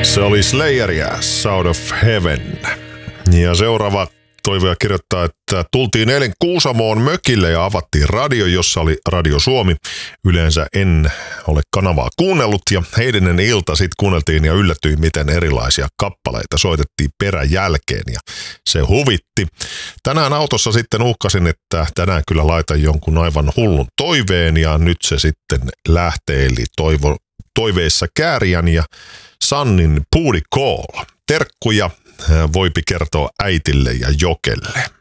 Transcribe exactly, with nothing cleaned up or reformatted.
Se oli Slayeria, Sound of Heaven. Ja seuraava toivoja kirjoittaa, että tultiin eilen Kuusamoon mökille ja avattiin radio, jossa oli Radio Suomi. Yleensä en ole kanavaa kuunnellut ja heidenen ilta sitten kuunneltiin ja yllätyin, miten erilaisia kappaleita soitettiin peräjälkeen ja se huvitti. Tänään autossa sitten uhkasin, että tänään kyllä laitan jonkun aivan hullun toiveen ja nyt se sitten lähtee, eli toivo, toiveissa Kääriän ja Sannin Booty Call. Terkkuja voipi kertoa äitille ja Jokelle.